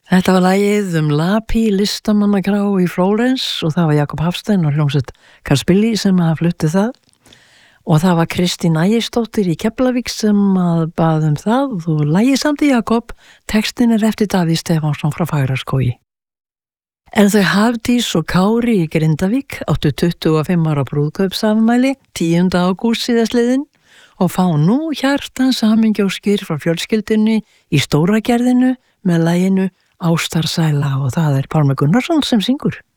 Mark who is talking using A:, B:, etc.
A: Þetta var lagið Lapi listamannagrá í Flórens og það var Jakob Hafstein og hljómsveit Karspilli sem að flutti það og það var Kristín Ægisdóttir í Keflavík sem að bað það og lagið samti Jakob, textin eftir Davíð Stefánsson frá Fagraskógi. En þau Hafdís og Kári í Grindavík áttu 25 ára brúðkaupsafmæli 10. ágúst síðastliðinn og fá nú hjartans hamingjóskir frá fjölskyldunni í Stóragerðinu með laginu Ástarsæla og það Pálmi Gunnarsson sem syngur.